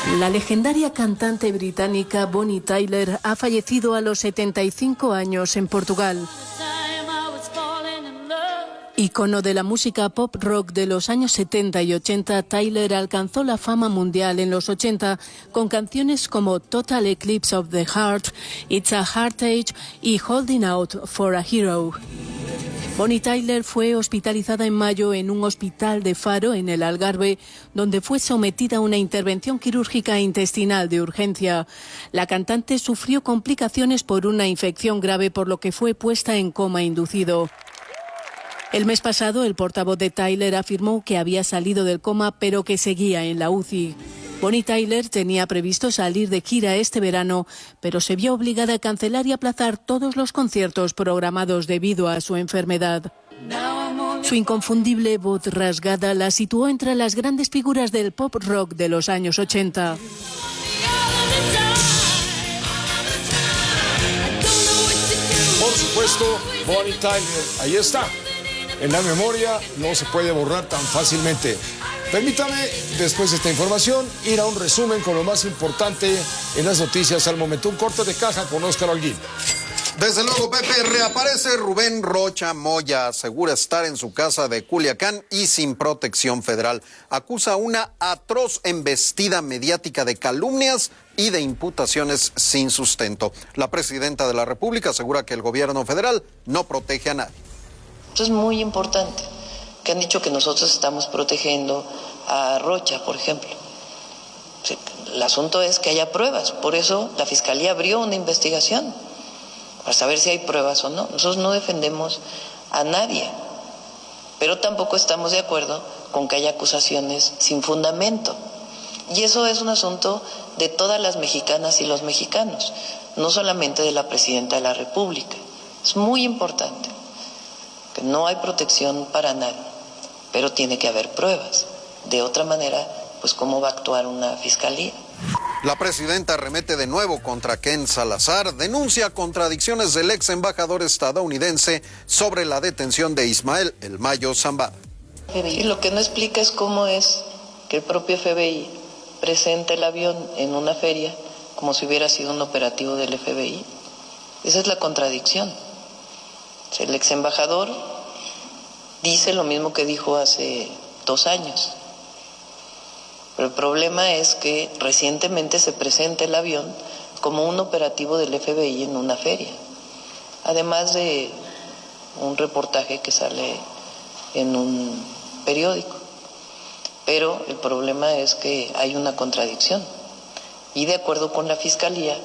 La legendaria cantante británica Bonnie Tyler ha fallecido a los 75 años en Portugal. Ícono de la música pop rock de los años 70 y 80, Tyler alcanzó la fama mundial en los 80 con canciones como Total Eclipse of the Heart, It's a Heartache y Holding Out for a Hero. Bonnie Tyler fue hospitalizada en mayo en un hospital de Faro, en el Algarve, donde fue sometida a una intervención quirúrgica intestinal de urgencia. La cantante sufrió complicaciones por una infección grave, por lo que fue puesta en coma inducido. El mes pasado, el portavoz de Tyler afirmó que había salido del coma, pero que seguía en la UCI. Bonnie Tyler tenía previsto salir de gira este verano, pero se vio obligada a cancelar y aplazar todos los conciertos programados debido a su enfermedad. Su inconfundible voz rasgada la situó entre las grandes figuras del pop rock de los años 80. Por supuesto, Bonnie Tyler, ahí está. En la memoria no se puede borrar tan fácilmente. Permítame, después de esta información, ir a un resumen con lo más importante en las noticias al momento. Un corte de caja con Óscar Holguín. Desde luego, Pepe, reaparece Rubén Rocha Moya. Asegura estar en su casa de Culiacán y sin protección federal. Acusa una atroz embestida mediática de calumnias y de imputaciones sin sustento. La presidenta de la República asegura que el gobierno federal no protege a nadie. Esto es muy importante, que han dicho que nosotros estamos protegiendo a Rocha, por ejemplo. El asunto es que haya pruebas, por eso la Fiscalía abrió una investigación, para saber si hay pruebas o no. Nosotros no defendemos a nadie, pero tampoco estamos de acuerdo con que haya acusaciones sin fundamento. Y eso es un asunto de todas las mexicanas y los mexicanos, no solamente de la Presidenta de la República. Es muy importante. No hay protección para nadie, pero tiene que haber pruebas. De otra manera, pues ¿cómo va a actuar una fiscalía? La presidenta arremete de nuevo contra Ken Salazar, denuncia contradicciones del ex embajador estadounidense sobre la detención de Ismael El Mayo Zambada. Y lo que no explica es cómo es que el propio FBI presenta el avión en una feria como si hubiera sido un operativo del FBI. Esa es la contradicción. El ex embajador dice lo mismo que dijo hace 2 años. Pero el problema es que recientemente se presenta el avión como un operativo del FBI en una feria. Además de un reportaje que sale en un periódico. Pero el problema es que hay una contradicción. Y de acuerdo con la Fiscalía,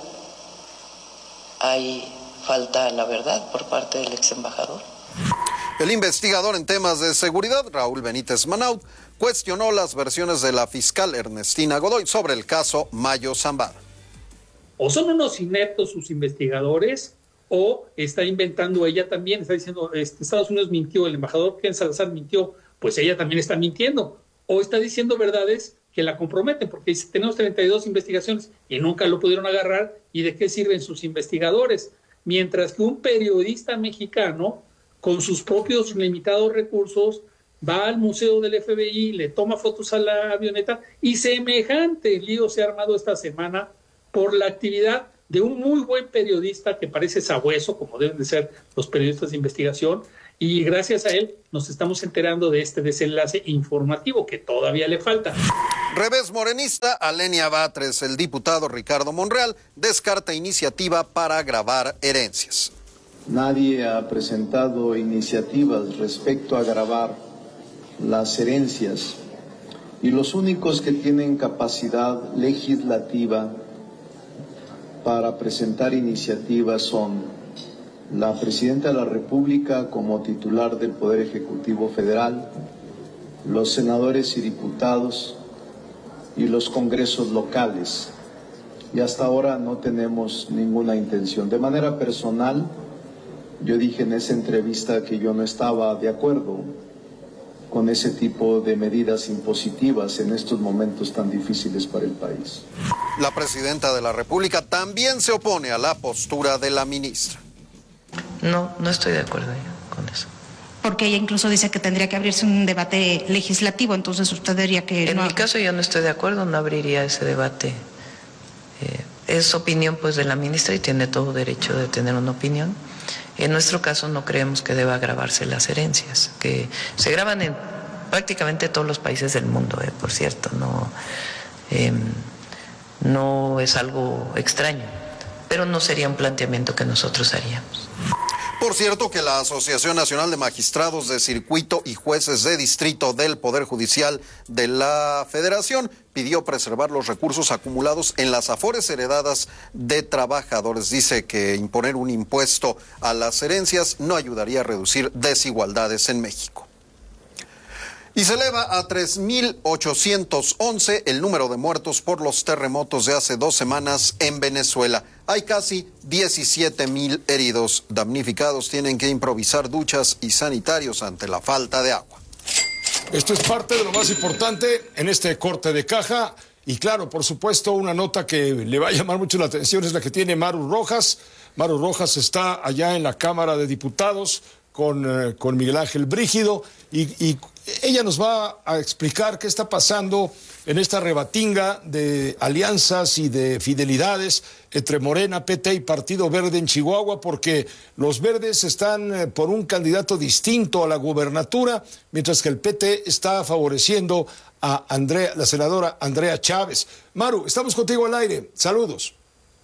hay falta a la verdad por parte del ex embajador. El investigador en temas de seguridad, Raúl Benítez Manaut, cuestionó las versiones de la fiscal Ernestina Godoy sobre el caso Mayo Zambada. O son unos ineptos sus investigadores, o está inventando ella también, está diciendo Estados Unidos mintió, el embajador Ken Salazar mintió, pues ella también está mintiendo, o está diciendo verdades que la comprometen, porque dice, tenemos 32 investigaciones y nunca lo pudieron agarrar, ¿y de qué sirven sus investigadores? Mientras que un periodista mexicano, con sus propios limitados recursos, va al museo del FBI, le toma fotos a la avioneta, y semejante lío se ha armado esta semana por la actividad de un muy buen periodista que parece sabueso, como deben de ser los periodistas de investigación, y gracias a él nos estamos enterando de este desenlace informativo que todavía le falta. Revés morenista, Alenia Batres. El diputado Ricardo Monreal descarta iniciativa para gravar herencias. Nadie ha presentado iniciativas respecto a gravar las herencias, y los únicos que tienen capacidad legislativa para presentar iniciativas son la Presidenta de la República como titular del Poder Ejecutivo Federal, los senadores y diputados y los congresos locales. Y hasta ahora no tenemos ninguna intención. De manera personal, yo dije en esa entrevista que yo no estaba de acuerdo con ese tipo de medidas impositivas en estos momentos tan difíciles para el país. La presidenta de la República también se opone a la postura de la ministra. No estoy de acuerdo con eso. porque ella incluso dice que tendría que abrirse un debate legislativo, entonces usted diría que... En mi caso yo no estoy de acuerdo, no abriría ese debate. Es opinión pues de la ministra y tiene todo derecho de tener una opinión. En nuestro caso no creemos que deba grabarse las herencias, que se graban en prácticamente todos los países del mundo, por cierto, no es algo extraño, pero no sería un planteamiento que nosotros haríamos. Por cierto que la Asociación Nacional de Magistrados de Circuito y Jueces de Distrito del Poder Judicial de la Federación pidió preservar los recursos acumulados en las afores heredadas de trabajadores. Dice que imponer un impuesto a las herencias no ayudaría a reducir desigualdades en México. Y se eleva a 3.811 el número de muertos por los terremotos de hace 2 semanas en Venezuela. Hay casi 17,000 heridos. Damnificados tienen que improvisar duchas y sanitarios ante la falta de agua. Esto es parte de lo más importante en este corte de caja. Y claro, por supuesto, una nota que le va a llamar mucho la atención es la que tiene Maru Rojas. Maru Rojas está allá en la Cámara de Diputados con Miguel Ángel Brígido y ella nos va a explicar qué está pasando en esta rebatinga de alianzas y de fidelidades entre Morena, PT y Partido Verde en Chihuahua, porque los verdes están por un candidato distinto a la gubernatura, mientras que el PT está favoreciendo a la senadora Andrea Chávez. Maru, estamos contigo al aire. Saludos.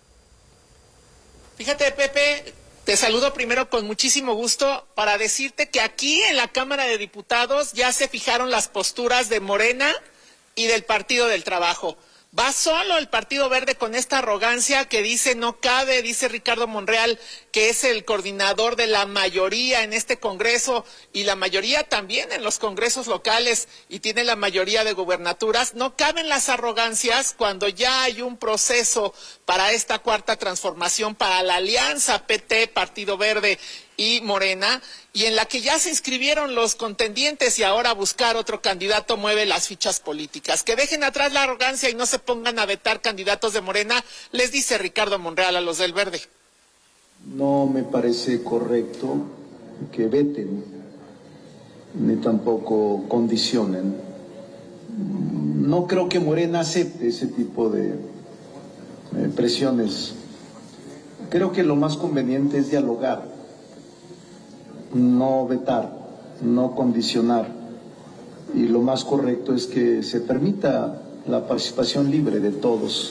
Fíjate, Pepe, te saludo primero con muchísimo gusto para decirte que aquí en la Cámara de Diputados ya se fijaron las posturas de Morena y del Partido del Trabajo. Va solo el Partido Verde con esta arrogancia que dice no cabe, dice Ricardo Monreal, que es el coordinador de la mayoría en este Congreso y la mayoría también en los congresos locales y tiene la mayoría de gubernaturas. No caben las arrogancias cuando ya hay un proceso para esta cuarta transformación, para la alianza PT, Partido Verde y Morena, y en la que ya se inscribieron los contendientes y ahora buscar otro candidato mueve las fichas políticas. Que dejen atrás la arrogancia y no se pongan a vetar candidatos de Morena, les dice Ricardo Monreal a los del Verde. No me parece correcto que veten, ni tampoco condicionen. No creo que Morena acepte ese tipo de presiones. Creo que lo más conveniente es dialogar, no vetar, no condicionar, y lo más correcto es que se permita la participación libre de todos.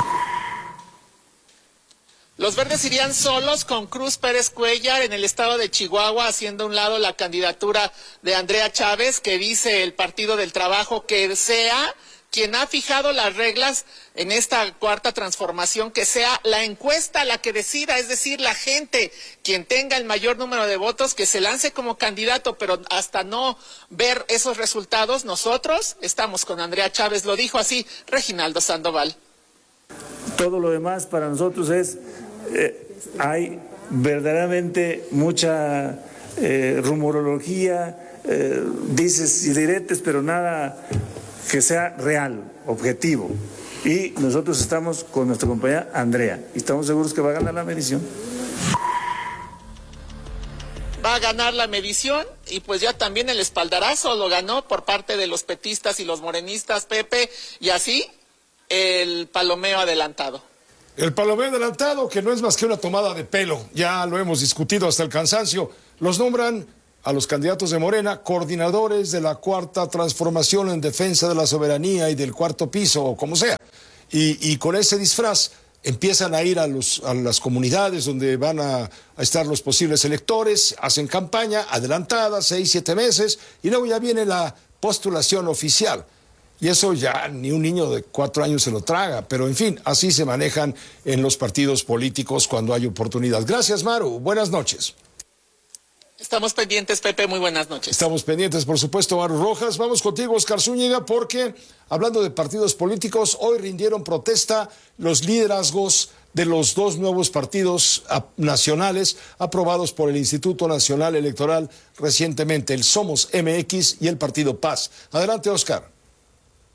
Los verdes irían solos con Cruz Pérez Cuellar en el estado de Chihuahua, haciendo a un lado la candidatura de Andrea Chávez, que dice el Partido del Trabajo que sea quien ha fijado las reglas en esta cuarta transformación, que sea la encuesta la que decida, es decir, la gente, quien tenga el mayor número de votos, que se lance como candidato, pero hasta no ver esos resultados, nosotros estamos con Andrea Chávez, lo dijo así Reginaldo Sandoval. Todo lo demás para nosotros es, hay verdaderamente mucha rumorología, dices y diretes, pero nada que sea real, objetivo. Y nosotros estamos con nuestra compañera Andrea y estamos seguros que va a ganar la medición. Va a ganar la medición y pues ya también el espaldarazo lo ganó por parte de los petistas y los morenistas, Pepe, y así el palomeo adelantado. El palomeo adelantado, que no es más que una tomada de pelo, ya lo hemos discutido hasta el cansancio. Los nombran a los candidatos de Morena coordinadores de la cuarta transformación en defensa de la soberanía y del cuarto piso, o como sea. Y con ese disfraz empiezan a ir a las comunidades donde van a estar los posibles electores, hacen campaña adelantada, 6, 7 meses, y luego ya viene la postulación oficial. Y eso ya ni un niño de 4 años se lo traga, pero en fin, así se manejan en los partidos políticos cuando hay oportunidad. Gracias, Maru. Buenas noches. Estamos pendientes, Pepe, muy buenas noches. Estamos pendientes, por supuesto, Maru Rojas. Vamos contigo, Oscar Zúñiga, porque hablando de partidos políticos, hoy rindieron protesta los liderazgos de los 2 nuevos partidos nacionales aprobados por el Instituto Nacional Electoral recientemente, el Somos MX y el Partido Paz. Adelante, Oscar.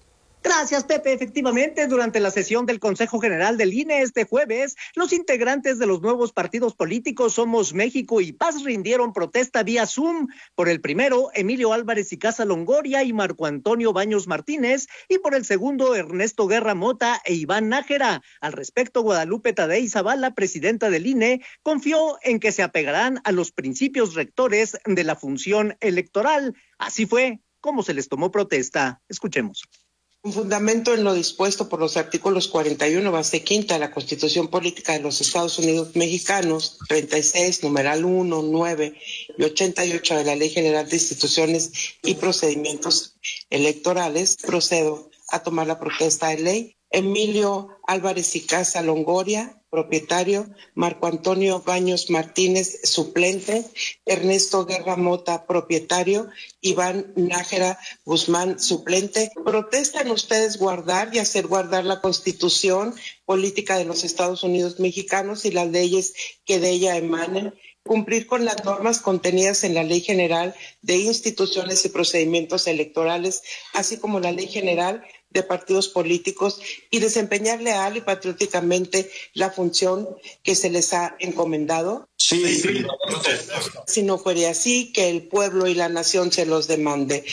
Gracias, Pepe. Efectivamente, durante la sesión del Consejo General del INE este jueves, los integrantes de los nuevos partidos políticos Somos México y Paz rindieron protesta vía Zoom. Por el primero, Emilio Álvarez y Casa Longoria y Marco Antonio Baños Martínez, y por el segundo, Ernesto Guerra Mota e Iván Nájera. Al respecto, Guadalupe Tadei Zavala, presidenta del INE, confió en que se apegarán a los principios rectores de la función electoral. Así fue como se les tomó protesta. Escuchemos. Un fundamento en lo dispuesto por los artículos 41, base quinta de la Constitución Política de los Estados Unidos Mexicanos, 36, numeral 1, 9 y 88 de la Ley General de Instituciones y Procedimientos Electorales, procedo a tomar la protesta de ley. Emilio Álvarez y Casa Longoria, propietario; Marco Antonio Baños Martínez, suplente; Ernesto Guerra Mota, propietario; Iván Nájera Guzmán, suplente. Protestan ustedes guardar y hacer guardar la Constitución Política de los Estados Unidos Mexicanos y las leyes que de ella emanen, cumplir con las normas contenidas en la Ley General de Instituciones y Procedimientos Electorales, así como la Ley General de Partidos Políticos, y desempeñar leal y patrióticamente la función que se les ha encomendado. Sí. Si no fuera así, que el pueblo y la nación se los demande.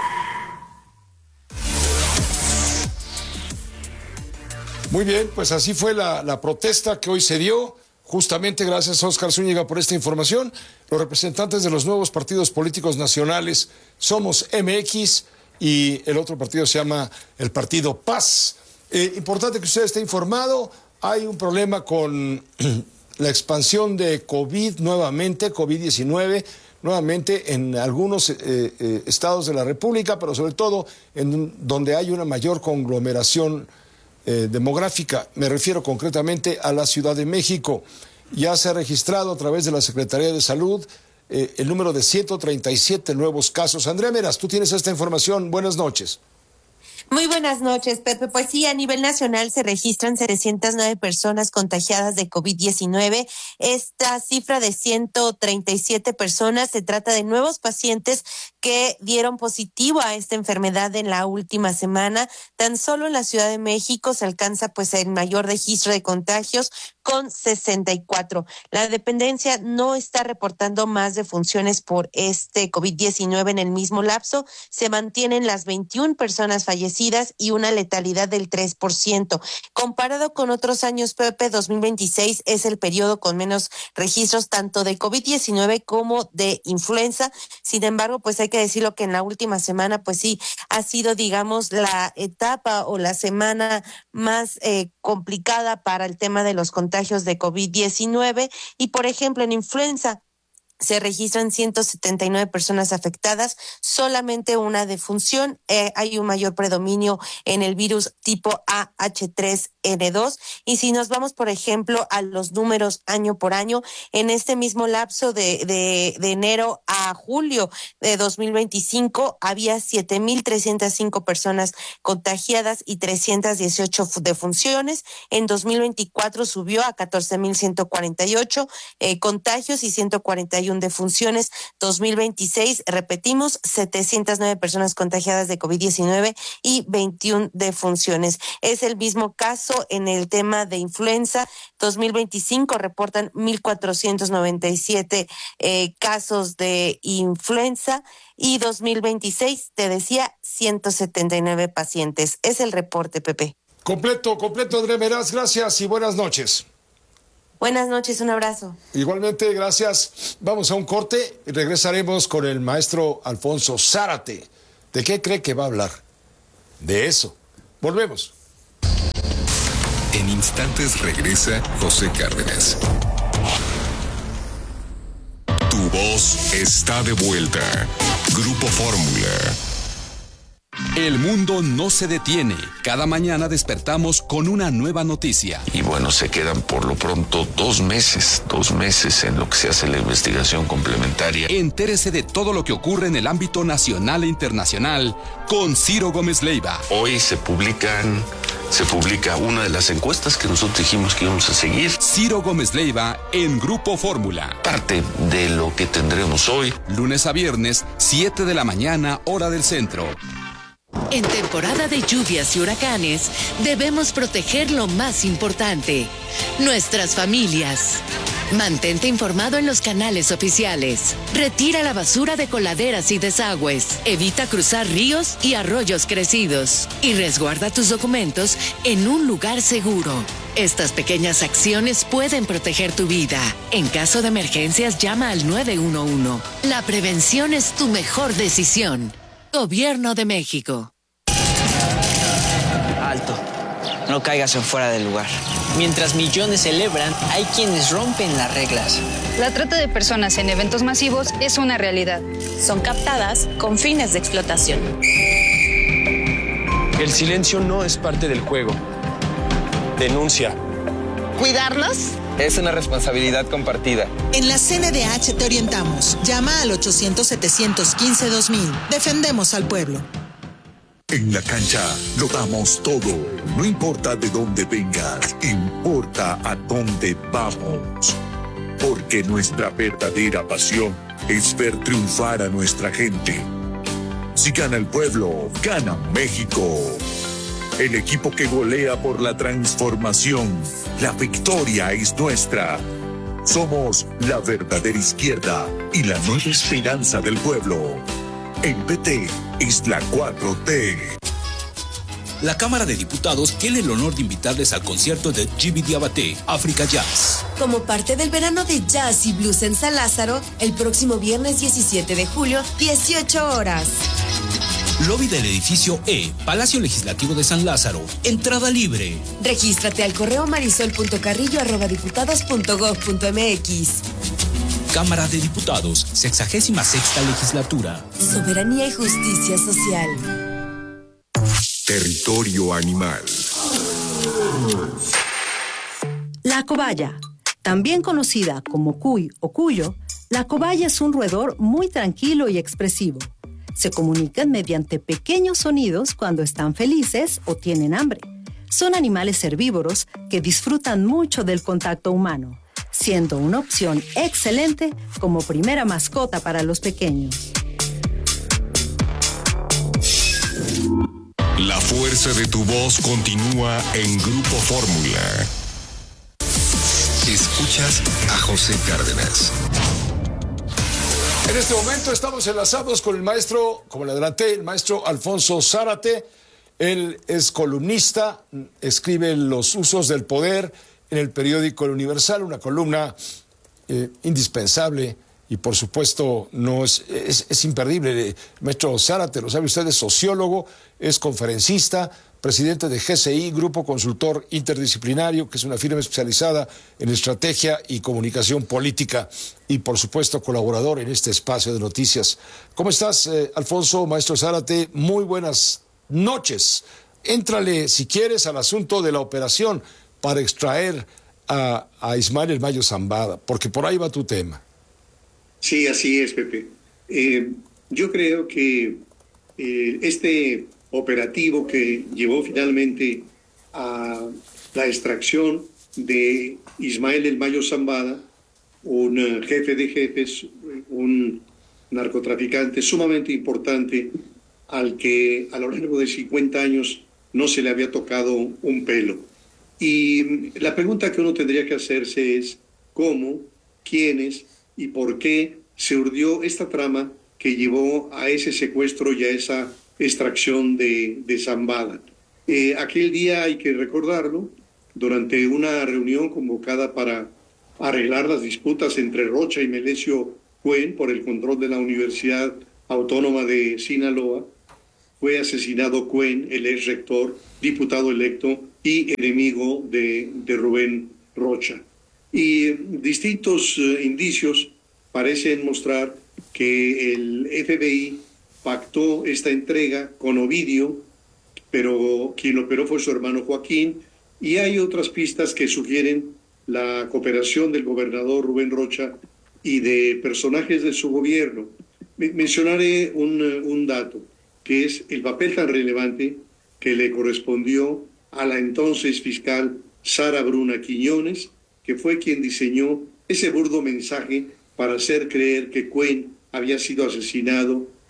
Muy bien, pues así fue la protesta que hoy se dio. Justamente gracias a Óscar Zúñiga por esta información. Los representantes de los nuevos partidos políticos nacionales Somos MX y el otro partido se llama el Partido Paz. Importante que usted esté informado. Hay un problema con la expansión de COVID-19 nuevamente en algunos estados de la República, pero sobre todo en donde hay una mayor conglomeración demográfica. Me refiero concretamente a la Ciudad de México. Ya se ha registrado a través de la Secretaría de Salud el número de 137 nuevos casos. Andrea Meras, tú tienes esta información. Buenas noches. Muy buenas noches, Pepe. Pues sí, a nivel nacional se registran 709 personas contagiadas de COVID-19. Esta cifra de 137 personas se trata de nuevos pacientes que dieron positivo a esta enfermedad en la última semana. Tan solo en la Ciudad de México se alcanza pues el mayor registro de contagios con 64. La dependencia no está reportando más defunciones por este COVID-19 en el mismo lapso. Se mantienen las 21 personas fallecidas y una letalidad del 3%. Comparado con otros años, Pepe, 2026 es el periodo con menos registros tanto de COVID-19 como de influenza. Sin embargo, pues hay que decirlo que en la última semana, pues sí, ha sido, digamos, la etapa o la semana más complicada para el tema de los contagios de COVID-19. Y, por ejemplo, en influenza se registran 179 personas afectadas, solamente una defunción. Hay un mayor predominio en el virus tipo AH3N2. Y si nos vamos, por ejemplo, a los números año por año, en este mismo lapso de enero a julio de 2025 había 7,305 personas contagiadas y 318 defunciones. En 2024 subió a 14,148 contagios y 141 defunciones. 2026, repetimos, 709 personas contagiadas de COVID-19 y 21 defunciones. Es el mismo caso en el tema de influenza. 2025 reportan 1,497 casos de influenza y 2026, te decía, 179 pacientes. Es el reporte, Pepe. Completo, André Meraz, gracias y buenas noches. Buenas noches, un abrazo. Igualmente, gracias. Vamos a un corte y regresaremos con el maestro Alfonso Zárate. ¿De qué cree que va a hablar? De eso. Volvemos. En instantes regresa José Cárdenas. Tu voz está de vuelta. Grupo Fórmula. El mundo no se detiene. Cada mañana despertamos con una nueva noticia. Y bueno, se quedan por lo pronto 2 meses en lo que se hace la investigación complementaria. Entérese de todo lo que ocurre en el ámbito nacional e internacional con Ciro Gómez Leiva. Hoy se publica una de las encuestas que nosotros dijimos que íbamos a seguir. Ciro Gómez Leiva en Grupo Fórmula. Parte de lo que tendremos hoy. Lunes a viernes, 7 de la mañana, hora del centro. En temporada de lluvias y huracanes, debemos proteger lo más importante, nuestras familias. Mantente informado en los canales oficiales. Retira la basura de coladeras y desagües. Evita cruzar ríos y arroyos crecidos. Y resguarda tus documentos en un lugar seguro. Estas pequeñas acciones pueden proteger tu vida. En caso de emergencias, llama al 911. La prevención es tu mejor decisión. Gobierno de México. Alto. No caigas en fuera del lugar. Mientras millones celebran, hay quienes rompen las reglas. La trata de personas en eventos masivos es una realidad. Son captadas con fines de explotación. El silencio no es parte del juego. Denuncia. ¿Cuidarlos? Es una responsabilidad compartida. En la CNDH te orientamos. Llama al 800-715-2000. Defendemos al pueblo. En la cancha lo damos todo. No importa de dónde vengas, importa a dónde vamos. Porque nuestra verdadera pasión es ver triunfar a nuestra gente. Si gana el pueblo, gana México. El equipo que golea por la transformación. La victoria es nuestra. Somos la verdadera izquierda y la nueva esperanza del pueblo. En PT es la 4T. La Cámara de Diputados tiene el honor de invitarles al concierto de Jimmy Diabaté, África Jazz. Como parte del verano de jazz y blues en San Lázaro, el próximo viernes 17 de julio, 18 horas. Lobby del edificio E, Palacio Legislativo de San Lázaro. Entrada libre. Regístrate al correo marisol.carrillo@diputados.gov.mx. Cámara de Diputados, 66ª Legislatura. Soberanía y justicia social. Territorio animal. La cobaya, también conocida como cuy o cuyo, la cobaya es un roedor muy tranquilo y expresivo. Se comunican mediante pequeños sonidos cuando están felices o tienen hambre. Son animales herbívoros que disfrutan mucho del contacto humano, siendo una opción excelente como primera mascota para los pequeños. La fuerza de tu voz continúa en Grupo Fórmula. Escuchas a José Cárdenas. En este momento estamos enlazados con el maestro, como le adelanté, el maestro Alfonso Zárate. Él es columnista, escribe Los usos del poder en el periódico El Universal, una columna indispensable y por supuesto no es imperdible. El maestro Zárate, lo sabe usted, es sociólogo, es conferencista, presidente de GCI, Grupo Consultor Interdisciplinario, que es una firma especializada en estrategia y comunicación política, y por supuesto colaborador en este espacio de noticias. ¿Cómo estás, Alfonso, maestro Zárate? Muy buenas noches. Éntrale, si quieres, al asunto de la operación para extraer a Ismael El Mayo Zambada, porque por ahí va tu tema. Sí, así es, Pepe. Yo creo que este operativo que llevó finalmente a la extracción de Ismael El Mayo Zambada, un jefe de jefes, un narcotraficante sumamente importante al que a lo largo de 50 años no se le había tocado un pelo. Y la pregunta que uno tendría que hacerse es cómo, quiénes y por qué se urdió esta trama que llevó a ese secuestro y a esa extracción de Zambada. Aquel día, hay que recordarlo, durante una reunión convocada para arreglar las disputas entre Rocha y Melesio Cuen por el control de la Universidad Autónoma de Sinaloa, fue asesinado Cuen, el ex rector, diputado electo y enemigo de Rubén Rocha. Y distintos indicios parecen mostrar que el FBI pactó esta entrega con Ovidio, pero quien lo operó fue su hermano Joaquín, y hay otras pistas que sugieren la cooperación del gobernador Rubén Rocha y de personajes de su gobierno. Mencionaré un dato, que es el papel tan relevante que le correspondió a la entonces fiscal Sara Bruna Quiñones, que fue quien diseñó ese burdo mensaje para hacer creer que Cuen había sido asesinado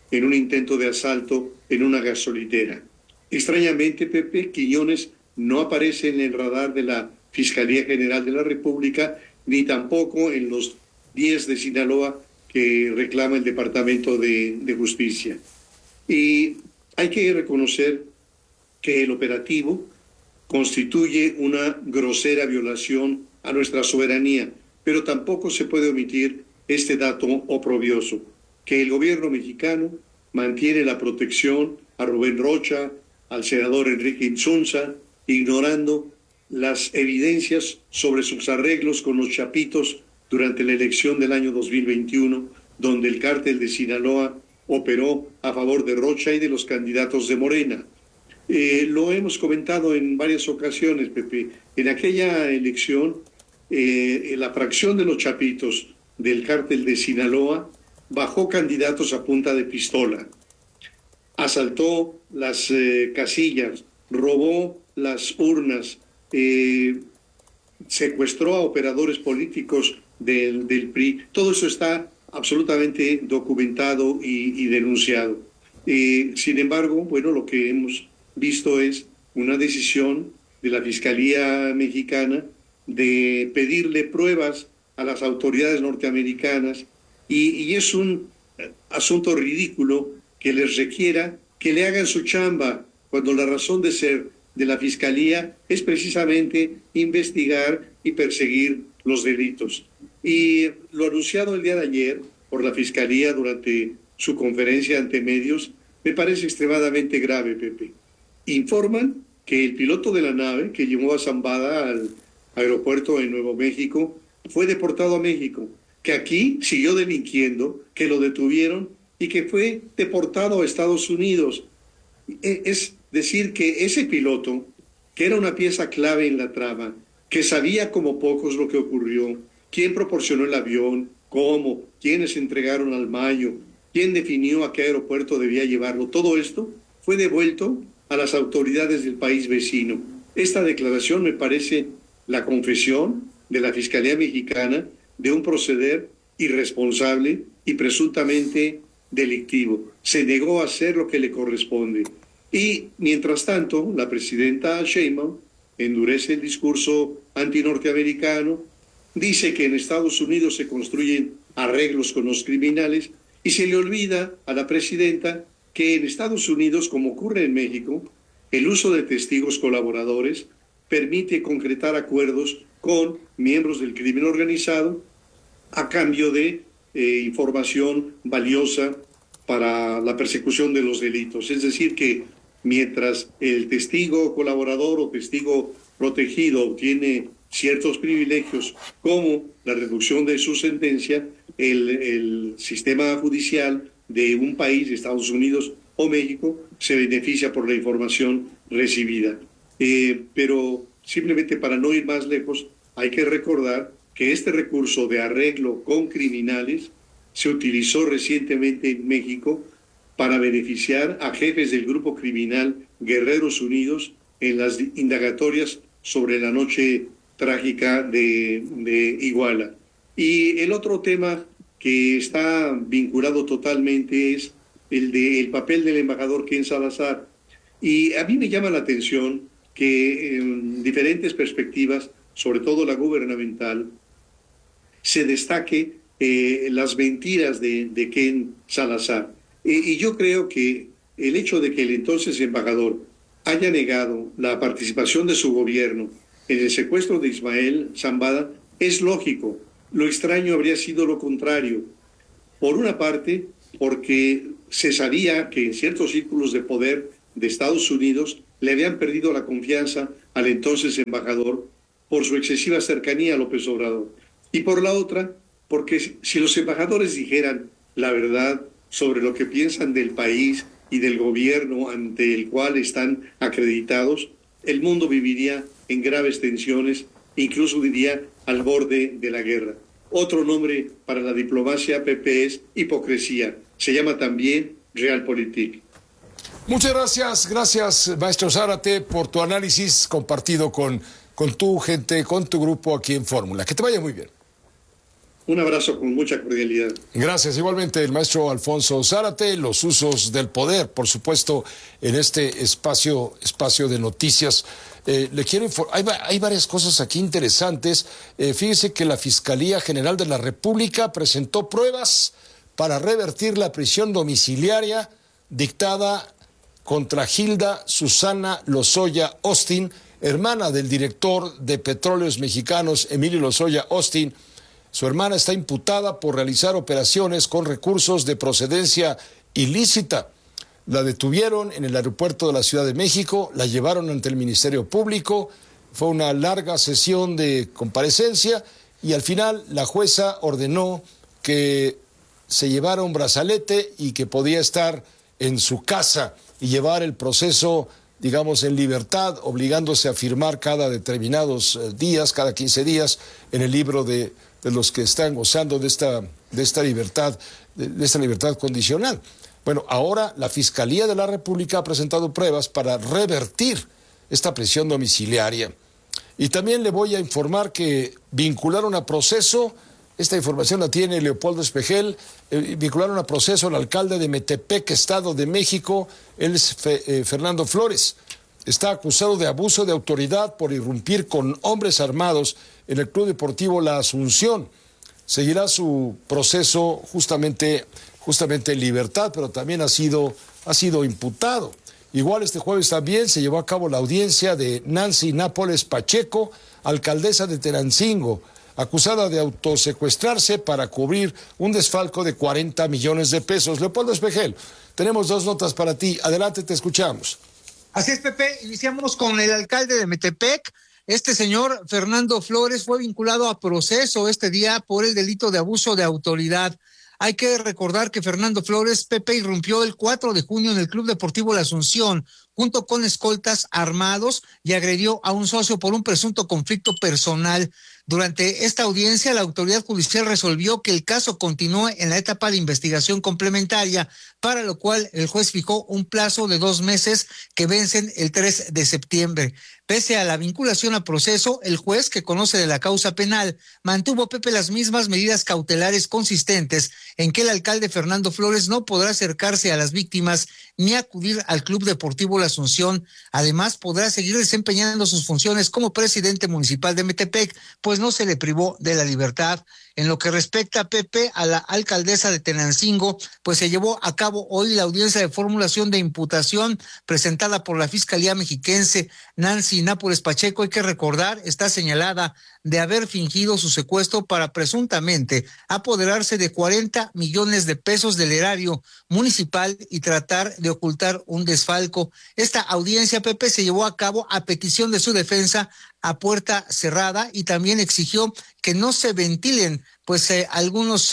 en un intento de asalto en una gasolinera. Extrañamente, Pepe, Quiñones no aparece en el radar de la Fiscalía General de la República, ni tampoco en los 10 de Sinaloa que reclama el Departamento de Justicia. Y hay que reconocer que el operativo constituye una grosera violación a nuestra soberanía, pero tampoco se puede omitir este dato oprobioso, que el gobierno mexicano mantiene la protección a Rubén Rocha, al senador Enrique Insunza, ignorando las evidencias sobre sus arreglos con los chapitos durante la elección del año 2021, donde el cártel de Sinaloa operó a favor de Rocha y de los candidatos de Morena. Lo hemos comentado en varias ocasiones, Pepe. En aquella elección, la fracción de los chapitos del cártel de Sinaloa bajó candidatos a punta de pistola, asaltó las casillas, robó las urnas, secuestró a operadores políticos del PRI. Todo eso está absolutamente documentado y denunciado. Sin embargo, bueno, lo que hemos visto es una decisión de la Fiscalía Mexicana de pedirle pruebas a las autoridades norteamericanas y es un asunto ridículo que les requiera que le hagan su chamba cuando la razón de ser de la Fiscalía es precisamente investigar y perseguir los delitos. Y lo anunciado el día de ayer por la Fiscalía durante su conferencia ante medios me parece extremadamente grave, Pepe. Informan que el piloto de la nave que llevó a Zambada al aeropuerto en Nuevo México fue deportado a México, que aquí siguió delinquiendo, que lo detuvieron y que fue deportado a Estados Unidos. Es decir, que ese piloto, que era una pieza clave en la trama, que sabía como pocos lo que ocurrió, quién proporcionó el avión, cómo, quiénes entregaron al Mayo, quién definió a qué aeropuerto debía llevarlo, todo esto fue devuelto a las autoridades del país vecino. Esta declaración me parece la confesión de la Fiscalía Mexicana de un proceder irresponsable y presuntamente delictivo. Se negó a hacer lo que le corresponde. Y, mientras tanto, la presidenta Sheinbaum endurece el discurso antinorteamericano, dice que en Estados Unidos se construyen arreglos con los criminales y se le olvida a la presidenta que en Estados Unidos, como ocurre en México, el uso de testigos colaboradores permite concretar acuerdos con miembros del crimen organizado a cambio de información valiosa para la persecución de los delitos. Es decir, que mientras el testigo colaborador o testigo protegido obtiene ciertos privilegios como la reducción de su sentencia, el sistema judicial de un país, Estados Unidos o México, se beneficia por la información recibida. Pero simplemente para no ir más lejos, hay que recordar que este recurso de arreglo con criminales se utilizó recientemente en México para beneficiar a jefes del grupo criminal Guerreros Unidos en las indagatorias sobre la noche trágica de Iguala. Y el otro tema que está vinculado totalmente es el papel del embajador Ken Salazar. Y a mí me llama la atención que en diferentes perspectivas, sobre todo la gubernamental, se destaque las mentiras de Ken Salazar. Y yo creo que el hecho de que el entonces embajador haya negado la participación de su gobierno en el secuestro de Ismael Zambada es lógico. Lo extraño habría sido lo contrario. Por una parte, porque se sabía que en ciertos círculos de poder de Estados Unidos le habían perdido la confianza al entonces embajador por su excesiva cercanía a López Obrador. Y por la otra, porque si los embajadores dijeran la verdad sobre lo que piensan del país y del gobierno ante el cual están acreditados, el mundo viviría en graves tensiones, incluso diría al borde de la guerra. Otro nombre para la diplomacia, Pepe, es hipocresía. Se llama también realpolitik. Muchas gracias, maestro Zárate, por tu análisis compartido con tu gente, con tu grupo aquí en Fórmula. Que te vaya muy bien. Un abrazo con mucha cordialidad. Gracias. Igualmente, el maestro Alfonso Zárate, los usos del poder, por supuesto, en este espacio de noticias. Le quiero informar, hay varias cosas aquí interesantes. Fíjese que la Fiscalía General de la República presentó pruebas para revertir la prisión domiciliaria dictada contra Hilda Susana Lozoya Austin, hermana del director de Petróleos Mexicanos, Emilio Lozoya Austin. Su hermana está imputada por realizar operaciones con recursos de procedencia ilícita. La detuvieron en el aeropuerto de la Ciudad de México, la llevaron ante el Ministerio Público, fue una larga sesión de comparecencia y al final la jueza ordenó que se llevara un brazalete y que podía estar en su casa y llevar el proceso, digamos, en libertad, obligándose a firmar cada determinados días, cada 15 días, en el libro de los que están gozando de esta libertad condicional. Bueno, ahora la Fiscalía de la República ha presentado pruebas para revertir esta prisión domiciliaria. Y también le voy a informar que vincularon a proceso, esta información la tiene Leopoldo Espejel, vincularon a proceso al alcalde de Metepec, Estado de México, él es Fernando Flores. Está acusado de abuso de autoridad por irrumpir con hombres armados en el Club Deportivo La Asunción. Seguirá su proceso justamente en libertad, pero también ha sido imputado. Igual este jueves también se llevó a cabo la audiencia de Nancy Nápoles Pacheco, alcaldesa de Tenancingo, acusada de autosecuestrarse para cubrir un desfalco de 40 millones de pesos. Leopoldo Espejel, tenemos 2 notas para ti. Adelante, te escuchamos. Así es, Pepe. Iniciamos con el alcalde de Metepec. Este señor, Fernando Flores, fue vinculado a proceso este día por el delito de abuso de autoridad. Hay que recordar que Fernando Flores, Pepe, irrumpió el 4 de junio en el Club Deportivo La Asunción, junto con escoltas armados, y agredió a un socio por un presunto conflicto personal. Durante esta audiencia, la autoridad judicial resolvió que el caso continúe en la etapa de investigación complementaria, para lo cual el juez fijó un plazo de 2 meses que vencen el 3 de septiembre. Pese a la vinculación a proceso, el juez, que conoce de la causa penal, mantuvo, Pepe, las mismas medidas cautelares consistentes en que el alcalde Fernando Flores no podrá acercarse a las víctimas ni acudir al Club Deportivo La Asunción. Además, podrá seguir desempeñando sus funciones como presidente municipal de Metepec, pues no se le privó de la libertad. En lo que respecta, Pepe, a la alcaldesa de Tenancingo, pues se llevó a cabo hoy la audiencia de formulación de imputación presentada por la Fiscalía Mexiquense. Nancy Nápoles Pacheco, hay que recordar, está señalada de haber fingido su secuestro para presuntamente apoderarse de 40 millones de pesos del erario municipal y tratar de ocultar un desfalco. Esta audiencia, Pepe, se llevó a cabo a petición de su defensa a puerta cerrada, y también exigió que no se ventilen algunos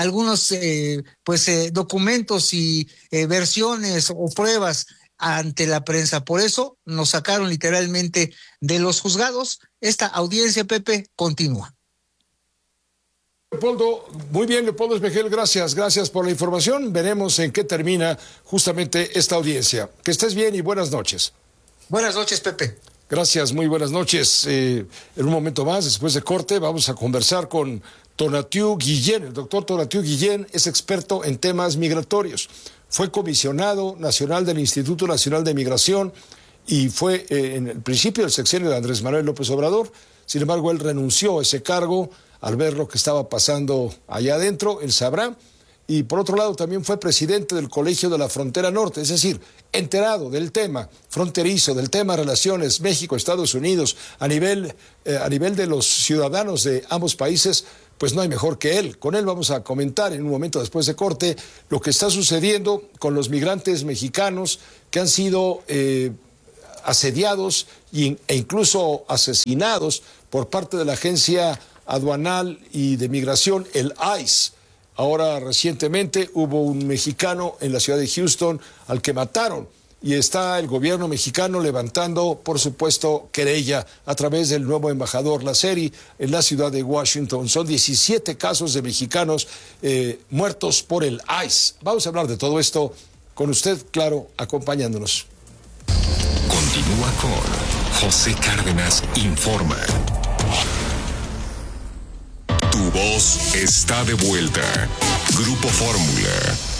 documentos y versiones o pruebas ante la prensa. Por eso nos sacaron literalmente de los juzgados. Esta audiencia, Pepe, continúa. Leopoldo, muy bien, Leopoldo Espejel, gracias por la información. Veremos en qué termina justamente esta audiencia. Que estés bien y buenas noches. Buenas noches, Pepe. Gracias, muy buenas noches. En un momento más, después de corte, vamos a conversar con Tonatiuh Guillén. El doctor Tonatiuh Guillén es experto en temas migratorios. Fue comisionado nacional del Instituto Nacional de Migración y fue en el principio del sexenio de Andrés Manuel López Obrador. Sin embargo, él renunció a ese cargo al ver lo que estaba pasando allá adentro, él sabrá. Y por otro lado también fue presidente del Colegio de la Frontera Norte, es decir, enterado del tema fronterizo, del tema relaciones México-Estados Unidos a nivel de los ciudadanos de ambos países, pues no hay mejor que él. Con él vamos a comentar en un momento después de corte lo que está sucediendo con los migrantes mexicanos que han sido asediados e incluso asesinados por parte de la Agencia Aduanal y de Migración, el ICE. Ahora, recientemente, hubo un mexicano en la ciudad de Houston al que mataron y está el gobierno mexicano levantando, por supuesto, querella a través del nuevo embajador Laceri en la ciudad de Washington. Son 17 casos de mexicanos muertos por el ICE. Vamos a hablar de todo esto con usted, claro, acompañándonos. Continúa con José Cárdenas Informa. Tu voz está de vuelta. Grupo Fórmula.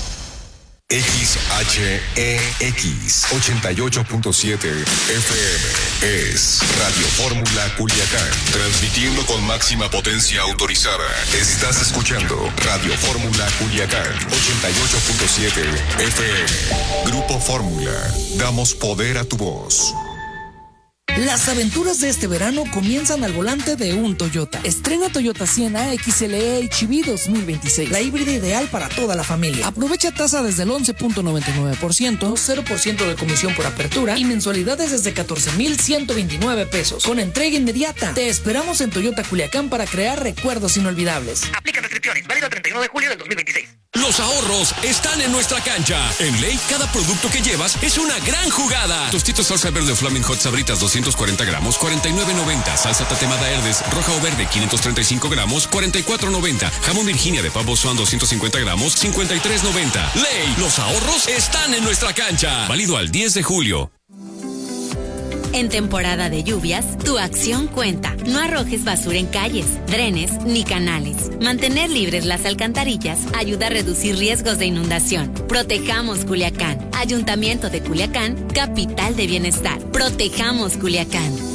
XHEX 88.7 FM es Radio Fórmula Culiacán, transmitiendo con máxima potencia autorizada. Estás escuchando Radio Fórmula Culiacán 88.7 FM. Grupo Fórmula, damos poder a tu voz. Las aventuras de este verano comienzan al volante de un Toyota. Estrena Toyota Sienna XLE HEV 2026, la híbrida ideal para toda la familia. Aprovecha tasa desde el 11.99%, 0% de comisión por apertura y mensualidades desde 14,129 pesos, con entrega inmediata. Te esperamos en Toyota Culiacán para crear recuerdos inolvidables. Aplica restricciones, válido el 31 de julio del 2026. Los ahorros están en nuestra cancha. En Ley, cada producto que llevas es una gran jugada. Tostitos salsa verde Flaming Hot Sabritas 240 gramos, 49.90. Salsa tatemada Herdes, roja o verde, 535 gramos, 44.90. Jamón Virginia de pavo Swan 250 gramos, 53.90. Ley, los ahorros están en nuestra cancha. Válido al 10 de julio. En temporada de lluvias, tu acción cuenta. No arrojes basura en calles, drenes ni canales. Mantener libres las alcantarillas ayuda a reducir riesgos de inundación. Protejamos Culiacán. Ayuntamiento de Culiacán, capital de bienestar. Protejamos Culiacán.